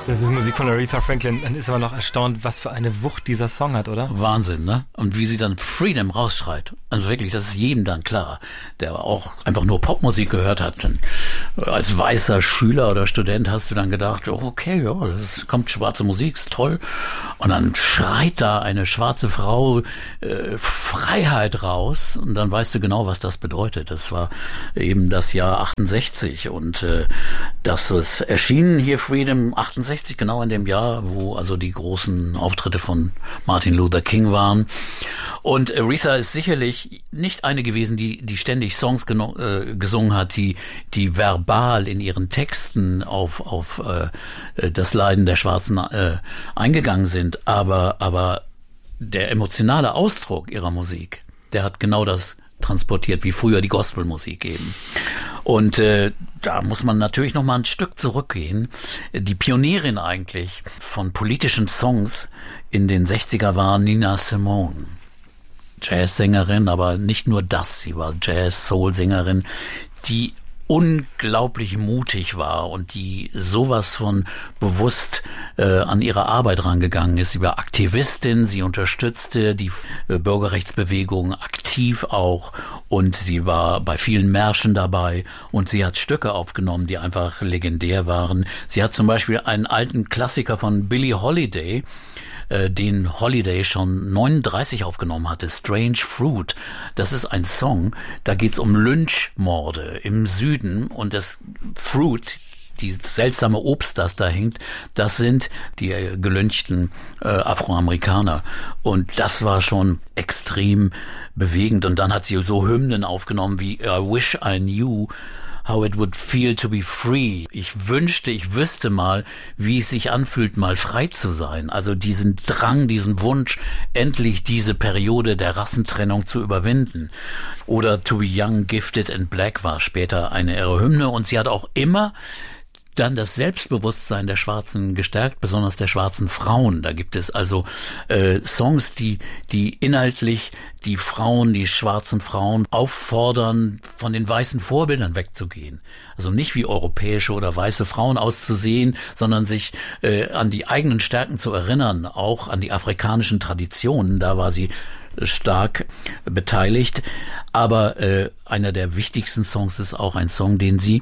Das ist Musik von Aretha Franklin. Man ist aber noch erstaunt, was für eine Wucht dieser Song hat, oder? Wahnsinn, ne? Und wie sie dann Freedom rausschreit. Also wirklich, das ist jedem dann klar, der auch einfach nur Popmusik gehört hat. Und als weißer Schüler oder Student hast du dann gedacht, oh, okay, ja, das kommt schwarze Musik, ist toll. Und dann schreit da eine schwarze Frau Freiheit raus. Und dann weißt du genau, was das bedeutet. Das war eben das Jahr 68. Und das ist erschienen hier, Freedom 68. Genau in dem Jahr, wo also die großen Auftritte von Martin Luther King waren. Und Aretha ist sicherlich nicht eine gewesen, die ständig Songs gesungen hat, die verbal in ihren Texten auf das Leiden der Schwarzen eingegangen sind. Aber der emotionale Ausdruck ihrer Musik, der hat genau das transportiert, wie früher die Gospelmusik eben. Und da muss man natürlich noch mal ein Stück zurückgehen. Die Pionierin eigentlich von politischen Songs in den 60er war Nina Simone. Jazzsängerin, aber nicht nur das. Sie war Jazz-Soul-Sängerin, die unglaublich mutig war und die sowas von bewusst an ihre Arbeit rangegangen ist. Sie war Aktivistin, sie unterstützte die Bürgerrechtsbewegung aktiv auch und sie war bei vielen Märschen dabei und sie hat Stücke aufgenommen, die einfach legendär waren. Sie hat zum Beispiel einen alten Klassiker von Billie Holiday, den Holiday schon 39 aufgenommen hatte, Strange Fruit. Das ist ein Song, da geht's um Lynchmorde im Süden und das Fruit, die seltsame Obst, das da hängt, das sind die gelynchten Afroamerikaner. Und das war schon extrem bewegend. Und dann hat sie so Hymnen aufgenommen wie I Wish I Knew How It Would Feel to Be Free. Ich wünschte, ich wüsste mal, wie es sich anfühlt, mal frei zu sein. Also diesen Drang, diesen Wunsch, endlich diese Periode der Rassentrennung zu überwinden. Oder To Be Young, Gifted and Black war später eine ihrer Hymne. Und sie hat auch immer dann das Selbstbewusstsein der Schwarzen gestärkt, besonders der schwarzen Frauen. Da gibt es also Songs, die inhaltlich die Frauen, die schwarzen Frauen auffordern, von den weißen Vorbildern wegzugehen. Also nicht wie europäische oder weiße Frauen auszusehen, sondern sich an die eigenen Stärken zu erinnern, auch an die afrikanischen Traditionen. Da war sie stark beteiligt. Aber einer der wichtigsten Songs ist auch ein Song, den sie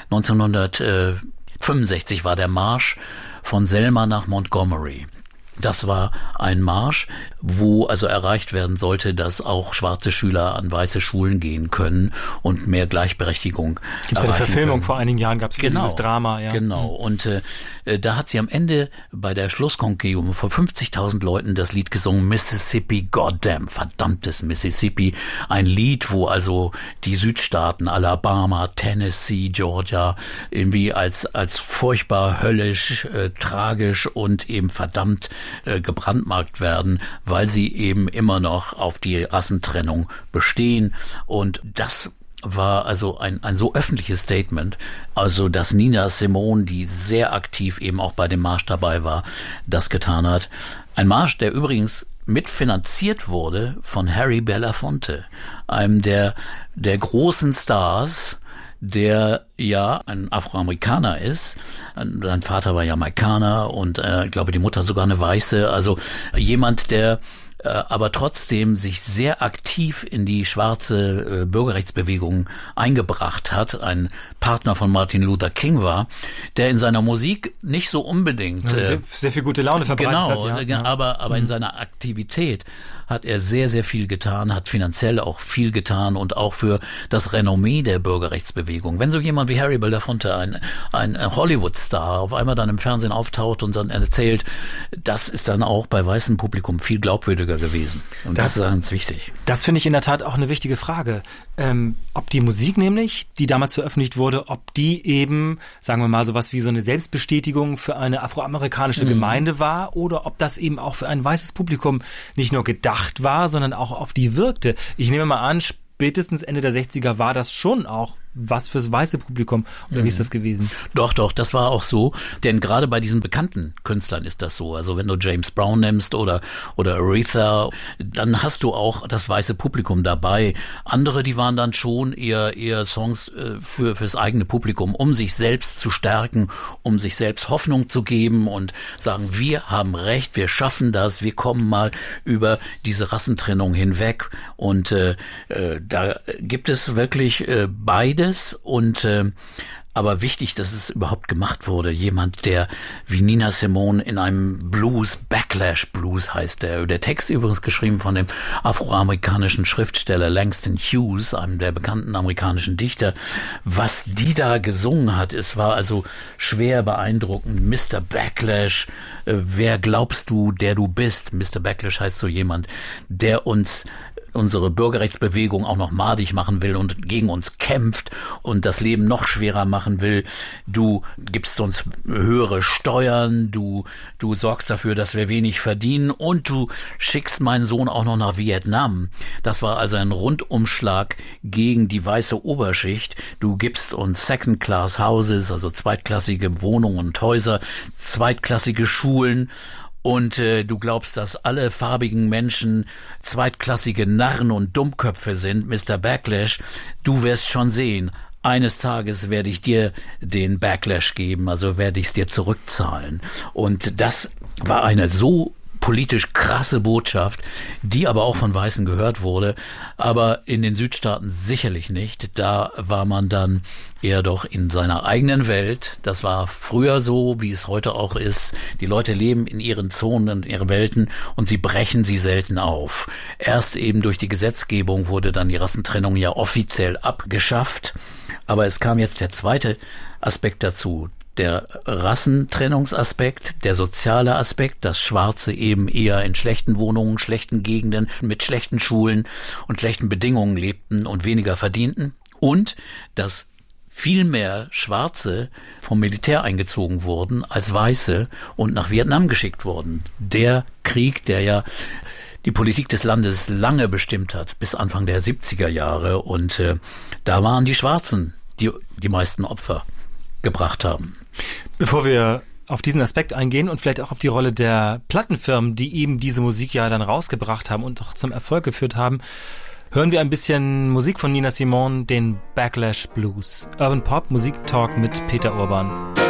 1965 war der Marsch von Selma nach Montgomery. Das war ein Marsch, wo also erreicht werden sollte, dass auch schwarze Schüler an weiße Schulen gehen können und mehr Gleichberechtigung. Gibt es eine Verfilmung, vor einigen Jahren gab es dieses Drama. Ja. Genau, und da hat sie am Ende bei der Schlusskonkilium vor 50.000 Leuten das Lied gesungen, Mississippi, Goddamn, verdammtes Mississippi. Ein Lied, wo also die Südstaaten, Alabama, Tennessee, Georgia, irgendwie als furchtbar höllisch, tragisch und eben verdammt gebrandmarkt werden, weil sie eben immer noch auf die Rassentrennung bestehen. Und das war also ein so öffentliches Statement, also dass Nina Simone, die sehr aktiv eben auch bei dem Marsch dabei war, das getan hat. Ein Marsch, der übrigens mitfinanziert wurde von Harry Belafonte, einem der großen Stars, der ja ein Afroamerikaner ist. Sein Vater war Jamaikaner und ich glaube die Mutter sogar eine Weiße. Also jemand, der aber trotzdem sich sehr aktiv in die schwarze Bürgerrechtsbewegung eingebracht hat, ein Partner von Martin Luther King war, der in seiner Musik nicht so unbedingt sehr viel gute Laune verbreitet hat. Ja. Aber in seiner Aktivität hat er sehr, sehr viel getan, hat finanziell auch viel getan und auch für das Renommee der Bürgerrechtsbewegung. Wenn so jemand wie Harry Belafonte, ein Hollywood-Star, auf einmal dann im Fernsehen auftaucht und dann erzählt, das ist dann auch bei weißem Publikum viel glaubwürdiger gewesen. Und das ist ganz wichtig. Das finde ich in der Tat auch eine wichtige Frage. Ob die Musik nämlich, die damals veröffentlicht wurde, ob die eben, sagen wir mal, sowas wie so eine Selbstbestätigung für eine afroamerikanische Gemeinde war oder ob das eben auch für ein weißes Publikum nicht nur gedacht war, sondern auch auf die wirkte. Ich nehme mal an, spätestens Ende der 60er war das schon auch was fürs weiße Publikum, oder wie ist das gewesen? Doch, das war auch so, denn gerade bei diesen bekannten Künstlern ist das so. Also wenn du James Brown nimmst oder Aretha, dann hast du auch das weiße Publikum dabei. Andere, die waren dann schon eher Songs fürs eigene Publikum, um sich selbst zu stärken, um sich selbst Hoffnung zu geben und sagen, wir haben recht, wir schaffen das, wir kommen mal über diese Rassentrennung hinweg. Und da gibt es wirklich beides. Und aber wichtig, dass es überhaupt gemacht wurde. Jemand, der wie Nina Simone in einem Blues, Backlash Blues heißt der Text übrigens geschrieben von dem afroamerikanischen Schriftsteller Langston Hughes, einem der bekannten amerikanischen Dichter. Was die da gesungen hat, es war also schwer beeindruckend. Mr. Backlash, wer glaubst du, der du bist? Mr. Backlash heißt so jemand, der unsere Bürgerrechtsbewegung auch noch madig machen will und gegen uns kämpft und das Leben noch schwerer machen will. Du gibst uns höhere Steuern, du sorgst dafür, dass wir wenig verdienen und du schickst meinen Sohn auch noch nach Vietnam. Das war also ein Rundumschlag gegen die weiße Oberschicht. Du gibst uns Second-Class Houses, also zweitklassige Wohnungen und Häuser, zweitklassige Schulen. Und du glaubst, dass alle farbigen Menschen zweitklassige Narren und Dummköpfe sind, Mr. Backlash. Du wirst schon sehen, eines Tages werde ich dir den Backlash geben, also werde ich es dir zurückzahlen. Und das war eine so politisch krasse Botschaft, die aber auch von Weißen gehört wurde, aber in den Südstaaten sicherlich nicht. Da war man dann eher doch in seiner eigenen Welt. Das war früher so, wie es heute auch ist. Die Leute leben in ihren Zonen und ihren Welten und sie brechen sie selten auf. Erst eben durch die Gesetzgebung wurde dann die Rassentrennung ja offiziell abgeschafft. Aber es kam jetzt der zweite Aspekt dazu. Der Rassentrennungsaspekt, der soziale Aspekt, dass Schwarze eben eher in schlechten Wohnungen, schlechten Gegenden, mit schlechten Schulen und schlechten Bedingungen lebten und weniger verdienten. Und dass viel mehr Schwarze vom Militär eingezogen wurden als Weiße und nach Vietnam geschickt wurden. Der Krieg, der ja die Politik des Landes lange bestimmt hat, bis Anfang der 70er Jahre. Und da waren die Schwarzen, die die meisten Opfer gebracht haben. Bevor wir auf diesen Aspekt eingehen und vielleicht auch auf die Rolle der Plattenfirmen, die eben diese Musik ja dann rausgebracht haben und auch zum Erfolg geführt haben, hören wir ein bisschen Musik von Nina Simone, den Backlash Blues. Urban Pop, Musik Talk mit Peter Urban.